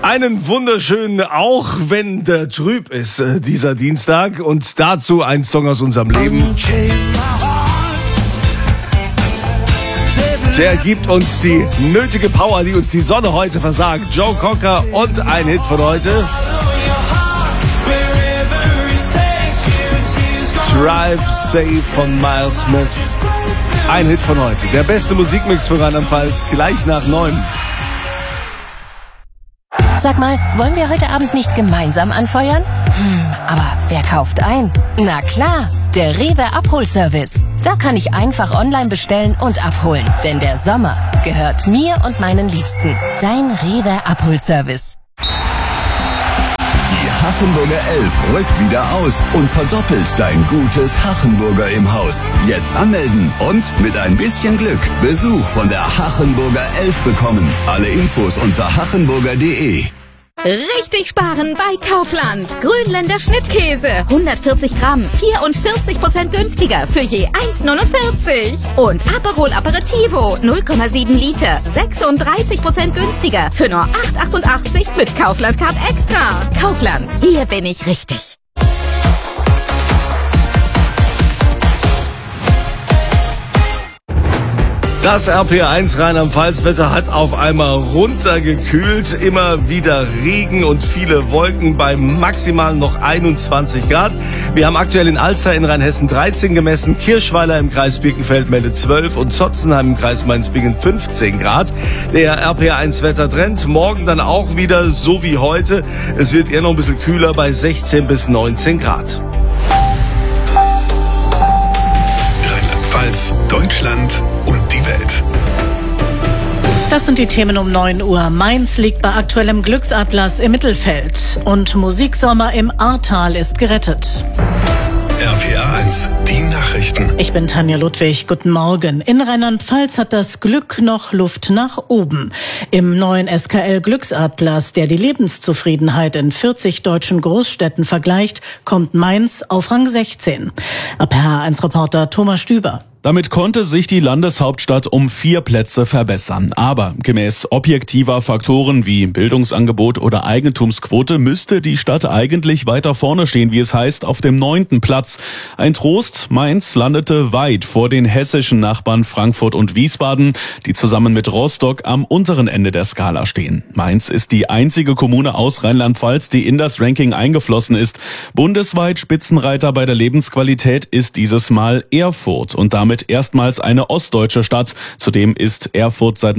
Einen wunderschönen, auch wenn der trüb ist, dieser Dienstag. Und dazu ein Song aus unserem Leben. Der gibt uns die nötige Power, die uns die Sonne heute versagt. Joe Cocker und ein Hit von heute. Drive Safe von Miles Smith. Ein Hit von heute. Der beste Musikmix für Rheinland-Pfalz, gleich nach 9. Sag mal, wollen wir heute Abend nicht gemeinsam anfeuern? Aber wer kauft ein? Na klar, der Rewe Abholservice. Da kann ich einfach online bestellen und abholen. Denn der Sommer gehört mir und meinen Liebsten. Dein Rewe Abholservice. Die Hachenburger 11 rückt wieder aus und verdoppelt dein gutes Hachenburger im Haus. Jetzt anmelden und mit ein bisschen Glück Besuch von der Hachenburger 11 bekommen. Alle Infos unter hachenburger.de. Richtig sparen bei Kaufland. Grünländer Schnittkäse. 140 Gramm, 44% günstiger für je 1,49. Und Aperol Aperitivo, 0,7 Liter, 36% günstiger für nur 8,88 mit Kaufland Card Extra. Kaufland, hier bin ich richtig. Das RPR1 Rheinland-Pfalz-Wetter hat auf einmal runtergekühlt. Immer wieder Regen und viele Wolken bei maximal noch 21 Grad. Wir haben aktuell in Alzey in Rheinhessen 13 gemessen, Kirchweiler im Kreis Birkenfeld meldet 12 und Zotzenheim im Kreis Mainz-Bingen 15 Grad. Der RPR1-Wettertrend morgen dann auch wieder so wie heute. Es wird eher noch ein bisschen kühler bei 16 bis 19 Grad. Rheinland-Pfalz, Deutschland und die Welt. Das sind die Themen um 9 Uhr. Mainz liegt bei aktuellem Glücksatlas im Mittelfeld. Und Musiksommer im Ahrtal ist gerettet. RPR1, die Nachrichten. Ich bin Tanja Ludwig. Guten Morgen. In Rheinland-Pfalz hat das Glück noch Luft nach oben. Im neuen SKL-Glücksatlas, der die Lebenszufriedenheit in 40 deutschen Großstädten vergleicht, kommt Mainz auf Rang 16. RPR1-Reporter Thomas Stüber. Damit konnte sich die Landeshauptstadt um 4 Plätze verbessern. Aber gemäß objektiver Faktoren wie Bildungsangebot oder Eigentumsquote müsste die Stadt eigentlich weiter vorne stehen, wie es heißt, auf dem 9. Platz. Ein Trost, Mainz landete weit vor den hessischen Nachbarn Frankfurt und Wiesbaden, die zusammen mit Rostock am unteren Ende der Skala stehen. Mainz ist die einzige Kommune aus Rheinland-Pfalz, die in das Ranking eingeflossen ist. Bundesweit Spitzenreiter bei der Lebensqualität ist dieses Mal Erfurt und damit erstmals eine ostdeutsche Stadt. Zudem ist Erfurt seit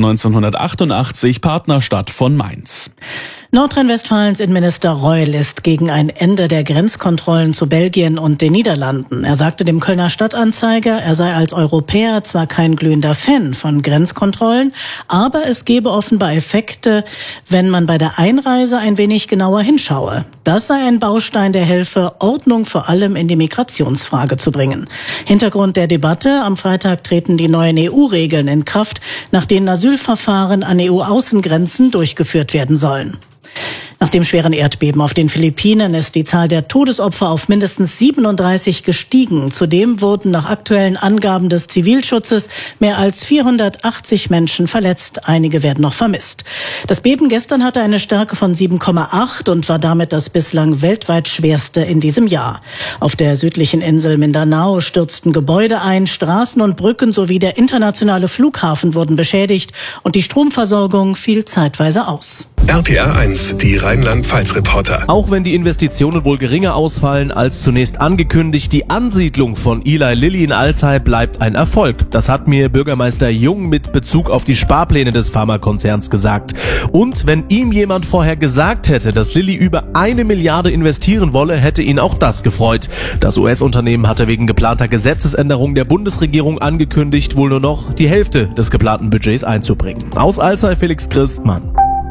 1988 Partnerstadt von Mainz. Nordrhein-Westfalens Innenminister Reul ist gegen ein Ende der Grenzkontrollen zu Belgien und den Niederlanden. Er sagte dem Kölner Stadtanzeiger, er sei als Europäer zwar kein glühender Fan von Grenzkontrollen, aber es gebe offenbar Effekte, wenn man bei der Einreise ein wenig genauer hinschaue. Das sei ein Baustein, der helfe, Ordnung vor allem in die Migrationsfrage zu bringen. Hintergrund der Debatte: Am Freitag treten die neuen EU-Regeln in Kraft, nach denen Asylverfahren an EU-Außengrenzen durchgeführt werden sollen. Nach dem schweren Erdbeben auf den Philippinen ist die Zahl der Todesopfer auf mindestens 37 gestiegen. Zudem wurden nach aktuellen Angaben des Zivilschutzes mehr als 480 Menschen verletzt. Einige werden noch vermisst. Das Beben gestern hatte eine Stärke von 7,8 und war damit das bislang weltweit schwerste in diesem Jahr. Auf der südlichen Insel Mindanao stürzten Gebäude ein, Straßen und Brücken sowie der internationale Flughafen wurden beschädigt und die Stromversorgung fiel zeitweise aus. RPR1, die Rheinland-Pfalz-Reporter. Auch wenn die Investitionen wohl geringer ausfallen als zunächst angekündigt, die Ansiedlung von Eli Lilly in Alzey bleibt ein Erfolg. Das hat mir Bürgermeister Jung mit Bezug auf die Sparpläne des Pharmakonzerns gesagt. Und wenn ihm jemand vorher gesagt hätte, dass Lilly über 1 Milliarde investieren wolle, hätte ihn auch das gefreut. Das US-Unternehmen hatte wegen geplanter Gesetzesänderung der Bundesregierung angekündigt, wohl nur noch die Hälfte des geplanten Budgets einzubringen. Aus Alzey Felix Christmann.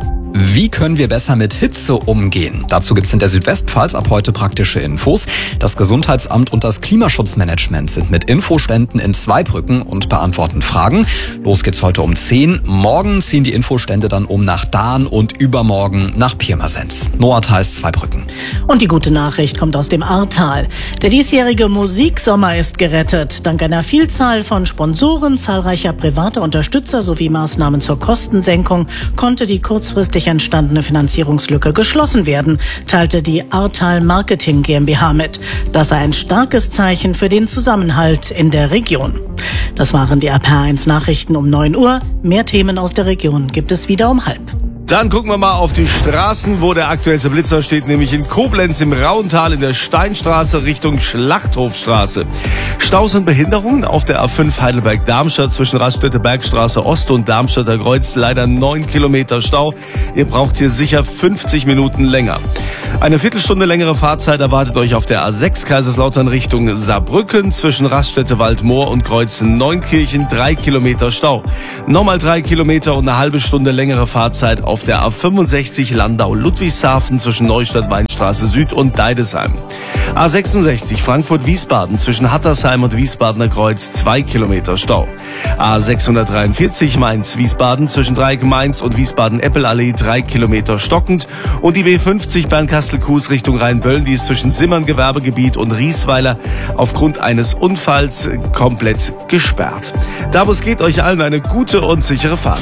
Wie können wir besser mit Hitze umgehen? Dazu gibt's in der Südwestpfalz ab heute praktische Infos. Das Gesundheitsamt und das Klimaschutzmanagement sind mit Infoständen in Zweibrücken und beantworten Fragen. Los geht's heute um 10. Morgen ziehen die Infostände dann um nach Dahn und übermorgen nach Pirmasens. Noah heißt Zweibrücken. Und die gute Nachricht kommt aus dem Ahrtal. Der diesjährige Musiksommer ist gerettet. Dank einer Vielzahl von Sponsoren, zahlreicher privater Unterstützer sowie Maßnahmen zur Kostensenkung konnte die kurzfristig dadurch entstandene Finanzierungslücke geschlossen werden, teilte die Ahrtal Marketing GmbH mit. Das sei ein starkes Zeichen für den Zusammenhalt in der Region. Das waren die RPA1 Nachrichten um 9 Uhr. Mehr Themen aus der Region gibt es wieder um 12:30. Dann gucken wir mal auf die Straßen, wo der aktuellste Blitzer steht, nämlich in Koblenz im Rauental in der Steinstraße Richtung Schlachthofstraße. Staus und Behinderungen auf der A5 Heidelberg-Darmstadt zwischen Raststätte Bergstraße Ost und Darmstadter Kreuz. Leider 9 Kilometer Stau. Ihr braucht hier sicher 50 Minuten länger. Eine Viertelstunde längere Fahrzeit erwartet euch auf der A6 Kaiserslautern Richtung Saarbrücken zwischen Raststätte Waldmoor und Kreuz Neunkirchen. 3 Kilometer Stau. Nochmal 3 Kilometer und eine halbe Stunde längere Fahrzeit auf der A65 Landau-Ludwigshafen zwischen Neustadt-Weinstraße Süd und Deidesheim. A66 Frankfurt-Wiesbaden zwischen Hattersheim und Wiesbadener Kreuz 2 Kilometer Stau. A643 Mainz-Wiesbaden zwischen Dreieck-Mainz und Wiesbaden-Eppelallee 3 Kilometer stockend. Und die W50 Bernkastel-Kues Richtung Rheinböllen, die ist zwischen Simmern-Gewerbegebiet und Riesweiler aufgrund eines Unfalls komplett gesperrt. Da wo es geht, euch allen eine gute und sichere Fahrt.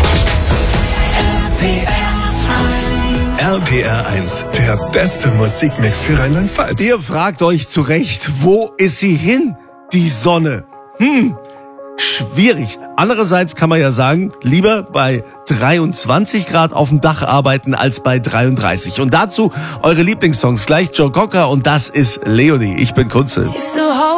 RPR1, der beste Musikmix für Rheinland-Pfalz. Ihr fragt euch zu Recht, wo ist sie hin, die Sonne? Schwierig. Andererseits kann man ja sagen, lieber bei 23 Grad auf dem Dach arbeiten als bei 33. Und dazu eure Lieblingssongs. Gleich Joe Cocker und das ist Leonie. Ich bin Kunze. If the whole